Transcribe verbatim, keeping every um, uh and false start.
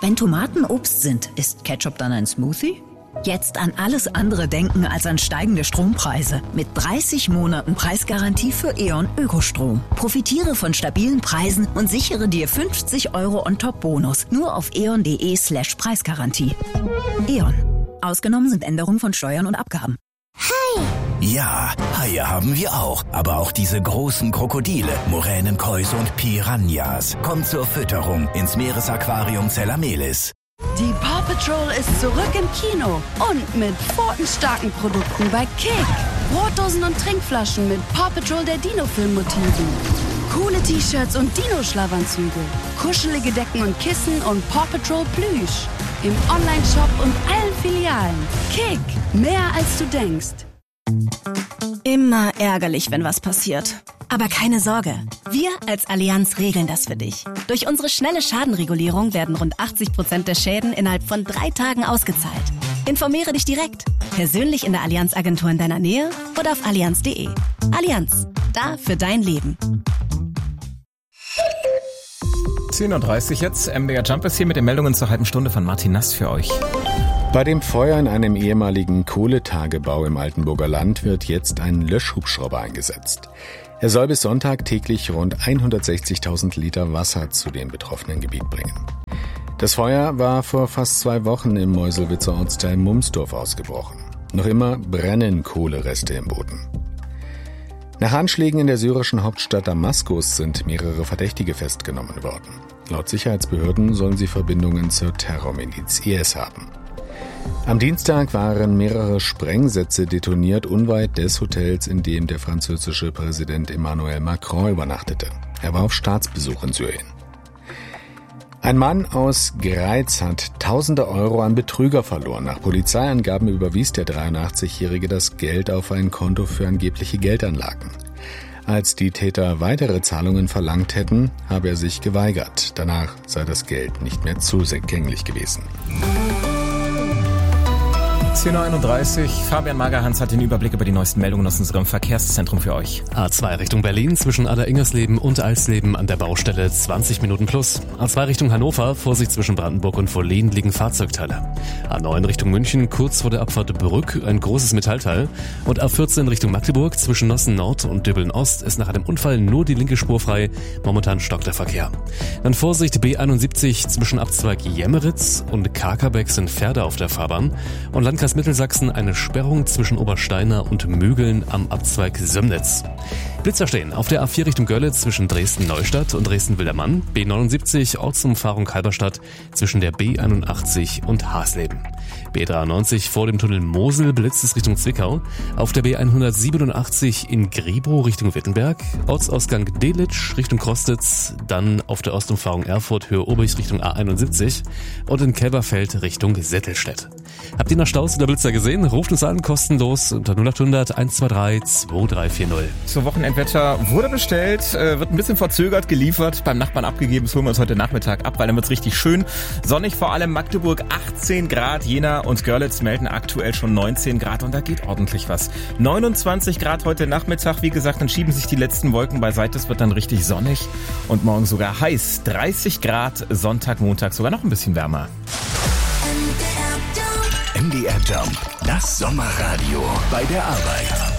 Wenn Tomaten Obst sind, ist Ketchup dann ein Smoothie? Jetzt an alles andere denken als an steigende Strompreise. Mit dreißig Monaten Preisgarantie für E.ON Ökostrom. Profitiere von stabilen Preisen und sichere dir fünfzig Euro on top Bonus. Nur auf eon.de slash Preisgarantie. E.ON. Ausgenommen sind Änderungen von Steuern und Abgaben. Hi! Ja, Haie haben wir auch. Aber auch diese großen Krokodile, Muränen, Käuse und Piranhas. Kommt zur Fütterung ins Meeresaquarium Zellamelis. Die Paw Patrol ist zurück im Kino und mit pfotenstarken Produkten bei Kick. Brotdosen und Trinkflaschen mit Paw Patrol der Dino-Film-Motiven. Coole T-Shirts und Dino-Schlafanzüge. Kuschelige Decken und Kissen und Paw Patrol Plüsch. Im Onlineshop und allen Filialen. Kick, mehr als du denkst. Immer ärgerlich, wenn was passiert. Aber keine Sorge, wir als Allianz regeln das für dich. Durch unsere schnelle Schadenregulierung werden rund achtzig Prozent der Schäden innerhalb von drei Tagen ausgezahlt. Informiere dich direkt, persönlich in der Allianz-Agentur in deiner Nähe oder auf allianz punkt de. Allianz, da für dein Leben. zehn Uhr dreißig jetzt, M D R Jump ist hier mit den Meldungen zur halben Stunde von Martin Nass für euch. Bei dem Feuer in einem ehemaligen Kohletagebau im Altenburger Land wird jetzt ein Löschhubschrauber eingesetzt. Er soll bis Sonntag täglich rund hundertsechzigtausend Liter Wasser zu dem betroffenen Gebiet bringen. Das Feuer war vor fast zwei Wochen im Meuselwitzer Ortsteil Mumsdorf ausgebrochen. Noch immer brennen Kohlereste im Boden. Nach Anschlägen in der syrischen Hauptstadt Damaskus sind mehrere Verdächtige festgenommen worden. Laut Sicherheitsbehörden sollen sie Verbindungen zur Terrormiliz I S haben. Am Dienstag waren mehrere Sprengsätze detoniert unweit des Hotels, in dem der französische Präsident Emmanuel Macron übernachtete. Er war auf Staatsbesuch in Syrien. Ein Mann aus Greiz hat tausende Euro an Betrüger verloren. Nach Polizeiangaben überwies der dreiundachtzigjährige das Geld auf ein Konto für angebliche Geldanlagen. Als die Täter weitere Zahlungen verlangt hätten, habe er sich geweigert. Danach sei das Geld nicht mehr zugänglich gewesen. zehn Uhr einunddreißig, Fabian Magerhans hat den Überblick über die neuesten Meldungen aus unserem Verkehrszentrum für euch. A zwei Richtung Berlin zwischen Aller-Ingersleben und Alsleben an der Baustelle zwanzig Minuten plus. A zwei Richtung Hannover, Vorsicht zwischen Brandenburg und Vollehen liegen Fahrzeugteile. A neun Richtung München, kurz vor der Abfahrt Brück, ein großes Metallteil. Und A vierzehn Richtung Magdeburg zwischen Nossen Nord und Döbeln Ost ist nach einem Unfall nur die linke Spur frei. Momentan stockt der Verkehr. Dann Vorsicht B einundsiebzig zwischen Abzweig Jemmeritz und Kakerbeck sind Pferde auf der Fahrbahn. Und Landkreis Mittelsachsen eine Sperrung zwischen Obersteiner und Mögeln am Abzweig Sömnitz. Blitzer stehen auf der A vier Richtung Görlitz zwischen Dresden-Neustadt und Dresden-Wildermann, B neunundsiebzig Ortsumfahrung Halberstadt zwischen der B einundachtzig und Hasleben. B dreiundneunzig vor dem Tunnel Mosel blitzt es Richtung Zwickau, auf der B hundertsiebenundachtzig in Griebrow Richtung Wittenberg, Ortsausgang Delitzsch Richtung Krostitz, dann auf der Ostumfahrung Erfurt Höhe Obrich Richtung A einundsiebzig und in Kelberfeld Richtung Settelstedt. Habt ihr noch Staus oder Blitzer gesehen? Ruft uns an, kostenlos unter null acht hundert eins zwei drei zwei drei vier null. Zur Wochenendwetter wurde bestellt, äh, wird ein bisschen verzögert geliefert, beim Nachbarn abgegeben. Das holen wir uns heute Nachmittag ab, weil dann wird's richtig schön. Sonnig vor allem Magdeburg achtzehn Grad, Jena und Görlitz melden aktuell schon neunzehn Grad und da geht ordentlich was. neunundzwanzig Grad heute Nachmittag, wie gesagt, dann schieben sich die letzten Wolken beiseite, es wird dann richtig sonnig und morgen sogar heiß. dreißig Grad, Sonntag, Montag sogar noch ein bisschen wärmer. M D R Jump, das Sommerradio bei der Arbeit.